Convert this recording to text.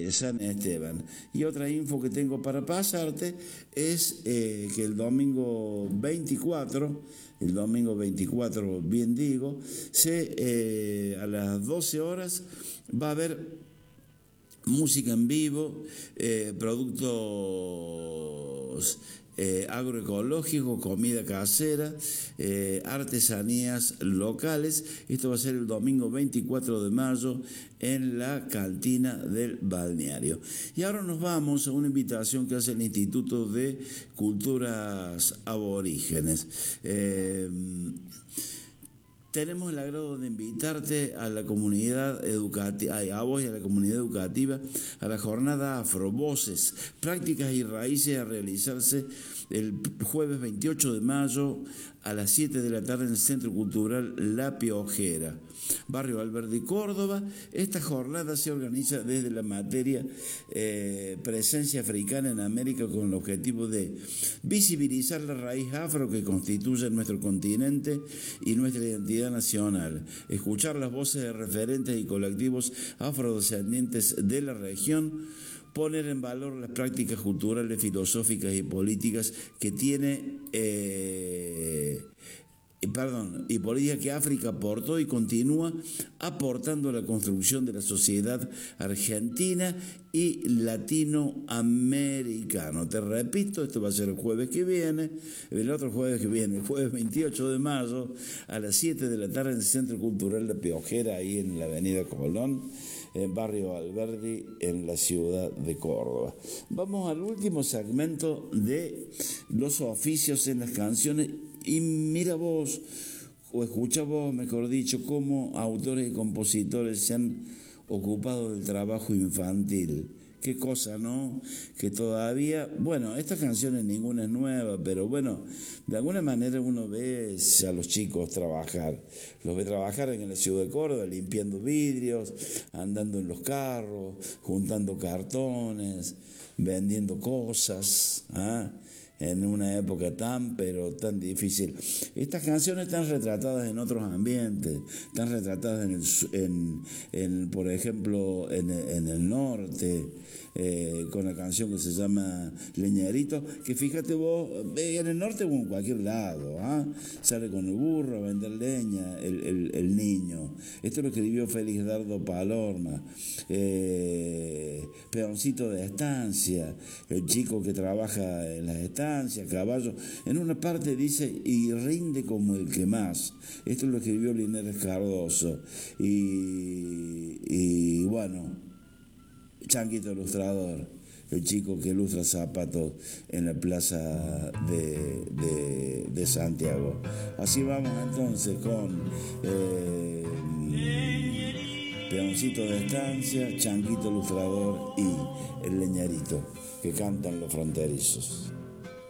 San Esteban. Y otra info que tengo para pasarte es que el domingo 24, bien digo, a las 12 horas va a haber música en vivo, productos agroecológicos, comida casera, artesanías locales. Esto va a ser el domingo 24 de mayo en la cantina del balneario. Y ahora nos vamos a una invitación que hace el Instituto de Culturas Aborígenes. Tenemos el agrado de invitarte a la comunidad educativa, a vos y a la comunidad educativa, a la jornada Afrovoces, prácticas y raíces, a realizarse el jueves 28 de mayo a las 7 de la tarde en el Centro Cultural La Piojera, Barrio Alberdi, Córdoba. Esta jornada se organiza desde la materia presencia africana en América, con el objetivo de visibilizar la raíz afro que constituye nuestro continente y nuestra identidad nacional, escuchar las voces de referentes y colectivos afrodescendientes de la región, poner en valor las prácticas culturales, filosóficas y políticas que política que África aportó y continúa aportando a la construcción de la sociedad argentina y latinoamericana. Te repito, esto va a ser el jueves que viene, el otro jueves que viene, el jueves 28 de mayo, a las 7 de la tarde en el Centro Cultural La Piojera, ahí en la avenida Colón, en Barrio Alberdi, en la ciudad de Córdoba. Vamos al último segmento de los oficios en las canciones. Y mira vos, o escucha vos, mejor dicho, cómo autores y compositores se han ocupado del trabajo infantil. Qué cosa, ¿no? Que todavía, bueno, estas canciones ninguna es nueva, pero bueno, de alguna manera uno ve a los chicos trabajar. Los ve trabajar en la ciudad de Córdoba, limpiando vidrios, andando en los carros, juntando cartones, vendiendo cosas, en una época tan difícil. Estas canciones están retratadas en otros ambientes, están retratadas por ejemplo, en el norte, con la canción que se llama Leñerito, que fíjate vos, en el norte o en cualquier lado, sale con el burro a vender leña el niño. Esto lo escribió Félix Dardo Palorma. Peoncito de estancia, el chico que trabaja en las estancias, caballo. En una parte dice, y rinde como el que más. Esto lo escribió Linares Cardoso. Y bueno, Changuito Ilustrador, el chico que ilustra zapatos en la plaza de Santiago. Así vamos entonces con Peoncito de estancia, Changuito Ilustrador y el Leñerito, que cantan los fronterizos.